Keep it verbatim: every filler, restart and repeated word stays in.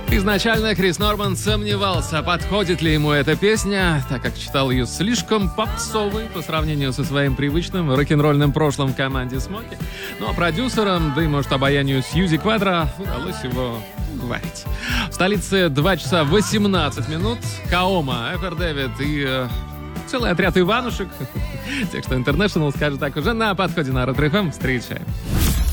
Изначально Крис Норман сомневался, подходит ли ему эта песня, так как считал ее слишком попсовой по сравнению со своим привычным рок-н-ролльным прошлым в команде Смоки. Но продюсерам, да и, может, обаянию Сьюзи Квадро удалось его уговорить. В столице два часа восемнадцать минут. Каома, Эфер Дэвид и э, целый отряд Иванушек. Тех, что International скажет так, уже на подходе на Ретро эф эм. Встречаем.